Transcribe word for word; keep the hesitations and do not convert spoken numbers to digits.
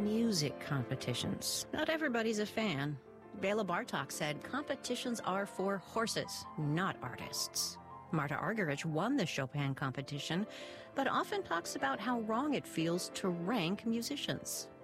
music competitions. Not everybody's a fan. Bela Bartok said competitions are for horses, not artists. Marta Argerich won the Chopin competition, but often talks about how wrong it feels to rank musicians.